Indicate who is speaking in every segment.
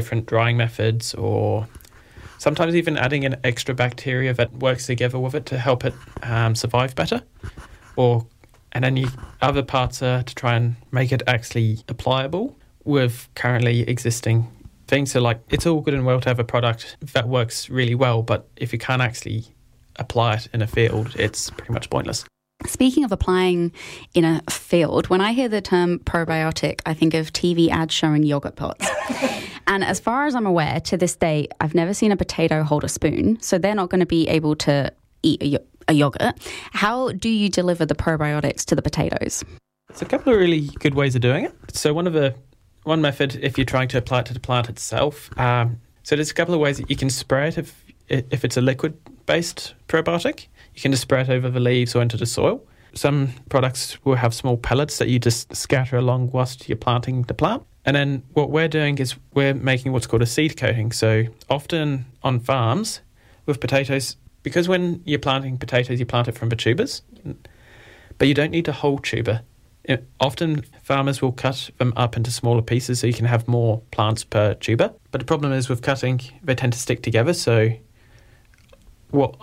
Speaker 1: different drying methods, or sometimes even adding an extra bacteria that works together with it to help it survive better. And then other parts are to try and make it actually applicable with currently existing things. So it's all good and well to have a product that works really well, but if you can't actually apply it in a field, it's pretty much pointless.
Speaker 2: Speaking of applying in a field, when I hear the term probiotic, I think of TV ads showing yogurt pots. And as far as I'm aware, to this day, I've never seen a potato hold a spoon, so they're not going to be able to eat a yogurt. How do you deliver the probiotics to the potatoes?
Speaker 1: There's a couple of really good ways of doing it. So one method, if you're trying to apply it to the plant itself, so there's a couple of ways that you can spray it if it's a liquid-based probiotic. You can just spray it over the leaves or into the soil. Some products will have small pellets that you just scatter along whilst you're planting the plant. And then what we're doing is we're making what's called a seed coating. So often on farms with potatoes, because when you're planting potatoes, you plant it from the tubers, but you don't need the whole tuber. Often farmers will cut them up into smaller pieces so you can have more plants per tuber. But the problem is with cutting, they tend to stick together. So what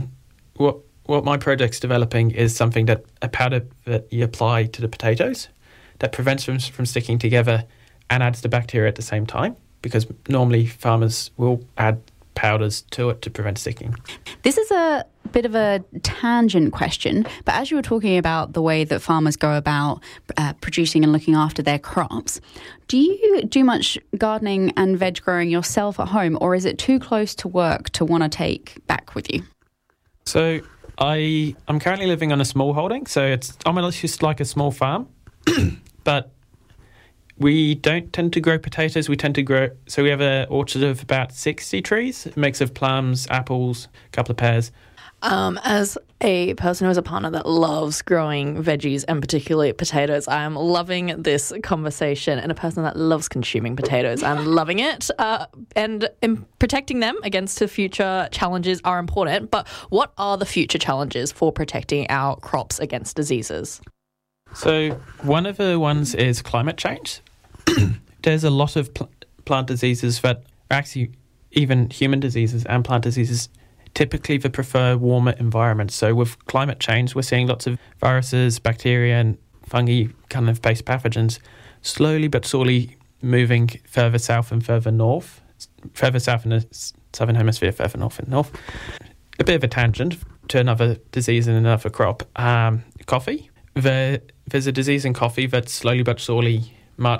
Speaker 1: my project's developing is something a powder that you apply to the potatoes that prevents them from sticking together and adds the bacteria at the same time, because normally farmers will add powders to it to prevent sticking.
Speaker 2: This is a bit of a tangent question, but as you were talking about the way that farmers go about producing and looking after their crops, do you do much gardening and veg growing yourself at home, or is it too close to work to want to take back with you?
Speaker 1: So I'm currently living on a small holding, so I'm just like a small farm, but we don't tend to grow potatoes. We have an orchard of about 60 trees, a mix of plums, apples, a couple of pears.
Speaker 3: As a person who is a partner that loves growing veggies and particularly potatoes, I am loving this conversation, and a person that loves consuming potatoes, I'm loving it. And protecting them against the future challenges are important. But what are the future challenges for protecting our crops against diseases?
Speaker 1: So one of the ones is climate change. There's a lot of plant diseases that are actually even human diseases and plant diseases typically they prefer warmer environments. So with climate change, we're seeing lots of viruses, bacteria and fungi kind of based pathogens slowly but surely moving further south and further north, further south in the southern hemisphere, further north and north. A bit of a tangent to another disease in another crop, coffee. There's a disease in coffee that slowly but surely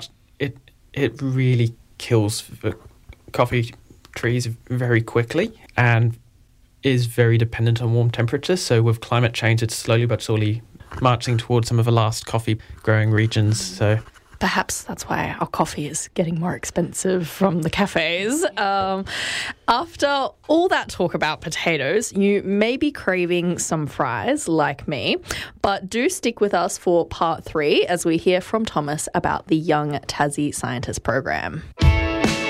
Speaker 1: it really kills the coffee trees very quickly and is very dependent on warm temperatures. So with climate change, it's slowly but surely marching towards some of the last coffee growing regions. So
Speaker 3: perhaps that's why our coffee is getting more expensive from the cafes. After all that talk about potatoes, you may be craving some fries like me, but do stick with us for part 3 as we hear from Thomas about the Young Tassie Scientist Program.